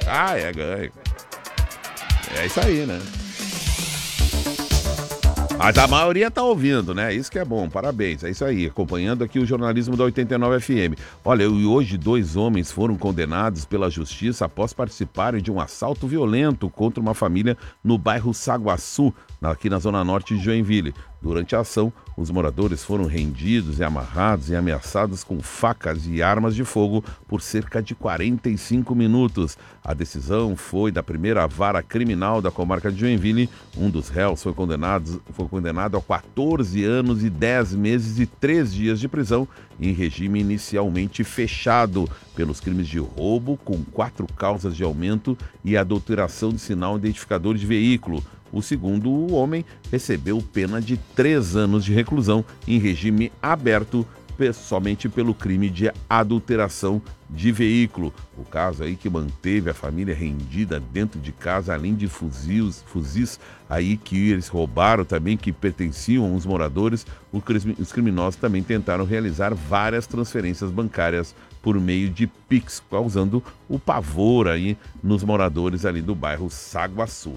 ganho. É isso aí, né? Mas a maioria tá ouvindo, né? Isso que é bom, parabéns. É isso aí, acompanhando aqui o jornalismo da 89 FM. Olha, e hoje 2 homens foram condenados pela justiça após participarem de um assalto violento contra uma família no bairro Saguaçu, aqui na zona norte de Joinville. Durante a ação, os moradores foram rendidos e amarrados e ameaçados com facas e armas de fogo por cerca de 45 minutos. A decisão foi da primeira vara criminal da comarca de Joinville. Um dos réus foi condenado a 14 anos e 10 meses e 3 dias de prisão em regime inicialmente fechado pelos crimes de roubo com 4 causas de aumento e adulteração de sinal identificador de veículo. O segundo homem recebeu pena de 3 anos de reclusão em regime aberto somente pelo crime de adulteração de veículo. O caso aí que manteve a família rendida dentro de casa, além de fuzis aí que eles roubaram também, que pertenciam aos moradores. Os criminosos também tentaram realizar várias transferências bancárias por meio de Pix, causando o pavor aí nos moradores ali do bairro Saguaçu.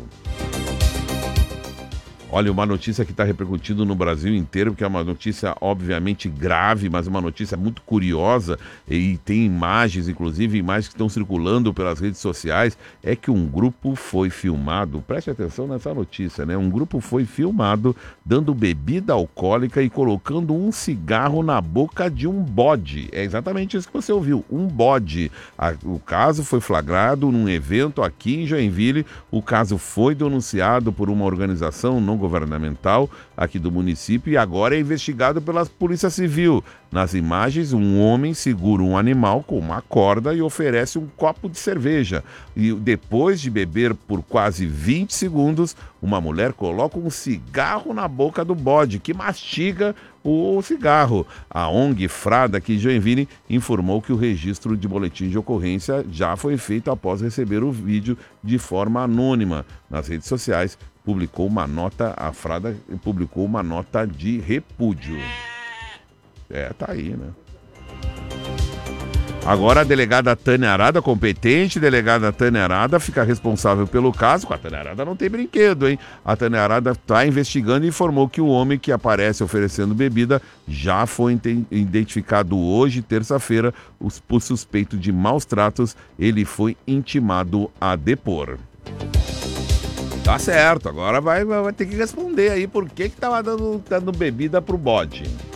Olha, uma notícia que está repercutindo no Brasil inteiro, porque é uma notícia obviamente grave, mas uma notícia muito curiosa, e tem imagens, inclusive imagens que estão circulando pelas redes sociais, é que um grupo foi filmado, preste atenção nessa notícia, né? Um grupo foi filmado dando bebida alcoólica e colocando um cigarro na boca de um bode. É exatamente isso que você ouviu, um bode. O caso foi flagrado num evento aqui em Joinville. O caso foi denunciado por uma organização não governamental aqui do município e agora é investigado pela Polícia Civil. Nas imagens, um homem segura um animal com uma corda e oferece um copo de cerveja. E depois de beber por quase 20 segundos, uma mulher coloca um cigarro na boca do bode, que mastiga o cigarro. A ONG Frada aqui em Joinville informou que o registro de boletim de ocorrência já foi feito após receber o vídeo de forma anônima. Nas redes sociais, a Frada publicou uma nota de repúdio. Tá aí, né? Agora a delegada Tânia Arada, competente delegada Tânia Arada, fica responsável pelo caso. Com a Tânia Arada não tem brinquedo, hein? A Tânia Arada está investigando e informou que o homem que aparece oferecendo bebida já foi identificado hoje, terça-feira, por suspeito de maus tratos. Ele foi intimado a depor. Tá certo, agora vai ter que responder aí por que tava dando bebida pro bode.